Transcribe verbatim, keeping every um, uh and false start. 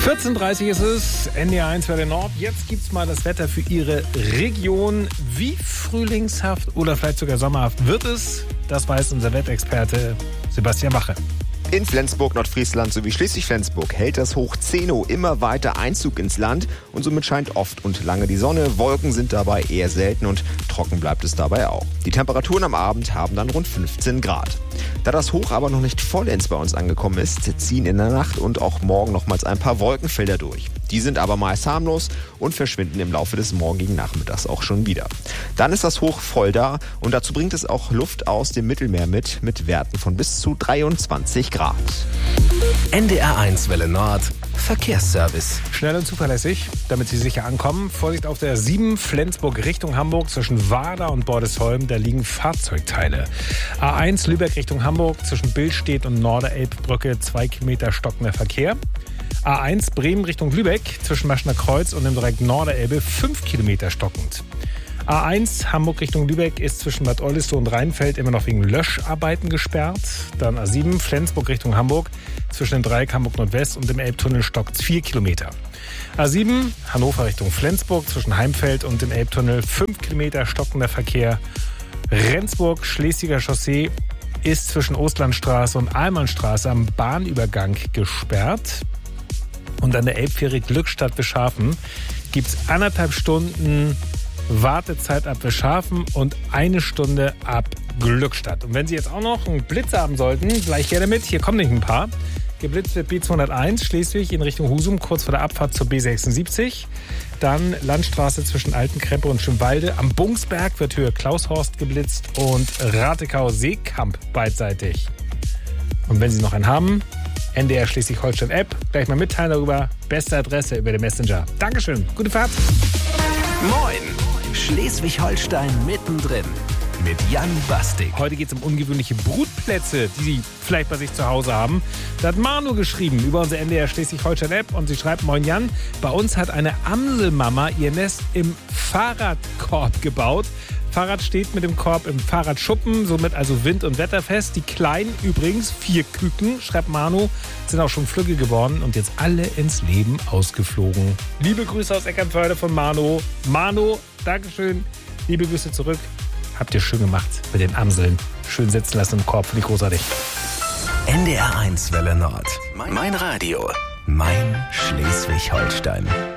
vierzehn Uhr dreißig ist es, N D R eins Welle Nord. Jetzt gibt's mal das Wetter für Ihre Region. Wie frühlingshaft oder vielleicht sogar sommerhaft wird es? Das weiß unser Wettexperte Sebastian Wache. In Flensburg, Nordfriesland sowie Schleswig-Flensburg hält das Hoch Zeno immer weiter Einzug ins Land und somit scheint oft und lange die Sonne. Wolken sind dabei eher selten und trocken bleibt es dabei auch. Die Temperaturen am Abend haben dann rund fünfzehn Grad. Da das Hoch aber noch nicht vollends bei uns angekommen ist, ziehen in der Nacht und auch morgen nochmals ein paar Wolkenfelder durch. Die sind aber meist harmlos und verschwinden im Laufe des morgigen Nachmittags auch schon wieder. Dann ist das Hoch voll da und dazu bringt es auch Luft aus dem Mittelmeer mit, mit Werten von bis zu dreiundzwanzig Grad. N D R eins Welle Nord Verkehrsservice. Schnell und zuverlässig, damit Sie sicher ankommen. Vorsicht auf der sieben Flensburg Richtung Hamburg zwischen Warder und Bordesholm. Da liegen Fahrzeugteile. A eins Lübeck Richtung Hamburg zwischen Billstedt und Norderelbbrücke. Zwei Kilometer stockender Verkehr. A eins Bremen Richtung Lübeck zwischen Maschner Kreuz und dem Dreieck Norderelbe. Fünf Kilometer stockend. A eins Hamburg Richtung Lübeck ist zwischen Bad Oldesloe und Rheinfeld immer noch wegen Löscharbeiten gesperrt. Dann A sieben Flensburg Richtung Hamburg zwischen dem Dreieck Hamburg Nordwest und dem Elbtunnel stockt vier Kilometer. A sieben Hannover Richtung Flensburg zwischen Heimfeld und dem Elbtunnel fünf Kilometer stockender Verkehr. Rendsburg Schlesiger Chaussee ist zwischen Ostlandstraße und Ahlmannstraße am Bahnübergang gesperrt. Und an der Elbfähre Glückstadt Bischhafen gibt es anderthalb Stunden Wartezeit ab Bischhafen und eine Stunde ab Glückstadt. Und wenn Sie jetzt auch noch einen Blitz haben sollten, gleich gerne mit. Hier kommen nicht ein paar. Geblitzt wird B zweihunderteins Schleswig in Richtung Husum, kurz vor der Abfahrt zur B sechsundsiebzig. Dann Landstraße zwischen Altenkrempe und Schönwalde. Am Bungsberg wird Höhe Klaushorst geblitzt und Ratekau-Seekamp beidseitig. Und wenn Sie noch einen haben, N D R Schleswig-Holstein-App, gleich mal mitteilen darüber. Beste Adresse über den Messenger. Dankeschön, gute Fahrt. Moin, Schleswig-Holstein mittendrin mit Jan Bastik. Heute geht es um ungewöhnliche Brutplätze, die Sie vielleicht bei sich zu Hause haben. Da hat Manu geschrieben über unsere N D R Schleswig-Holstein-App und sie schreibt: Moin Jan, bei uns hat eine Amselmama ihr Nest im Fahrradkorb gebaut. Fahrrad steht mit dem Korb im Fahrradschuppen, somit also wind- und wetterfest. Die Kleinen übrigens, vier Küken, schreibt Manu, sind auch schon flügge geworden und jetzt alle ins Leben ausgeflogen. Liebe Grüße aus Eckernförde von Manu. Manu, Dankeschön. Liebe Grüße zurück. Habt ihr schön gemacht mit den Amseln. Schön sitzen lassen im Korb, finde ich großartig. N D R eins Welle Nord. Mein Radio. Mein Schleswig-Holstein.